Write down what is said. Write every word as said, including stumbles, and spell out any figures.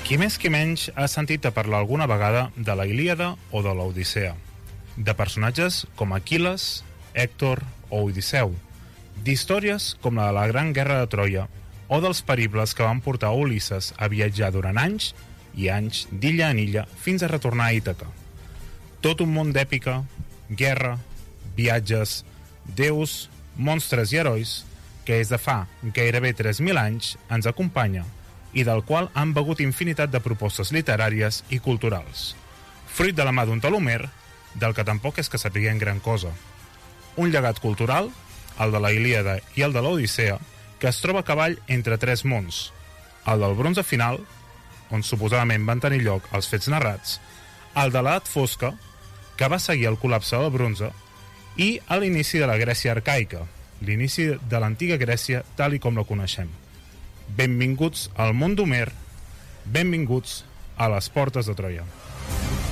Qui més qui menys ha sentit a parlar alguna vegada de la Ilíada o de l'Odissea, de personatges com Aquil·les, Hèctor o Odisseu, d'històries com la de la Gran Guerra de Troia o dels peribles que van portar Ulisses a viatjar durant anys i anys d'illa en illa fins a retornar a Ítaca. Tot un món d'èpica, guerra, viatges, déus, monstres i herois que des de fa gairebé tres mil anys ens acompanya i del qual han begut infinitat de propostes literàries i culturals, fruit de la mà d'un tal Homer, del que tampoc és que sapiguem gran cosa. Un llegat cultural, el de la Ilíada i el de l'Odissea, que es troba a cavall entre tres mons, el del bronze final, on suposadament van tenir lloc els fets narrats, el de l'edat fosca, que va seguir el col·lapse del bronze, i a l'inici de la Grècia arcaica, l'inici de l'antiga Grècia tal i com la coneixem. Benvinguts al món d'Homer, benvinguts a les portes de Troia.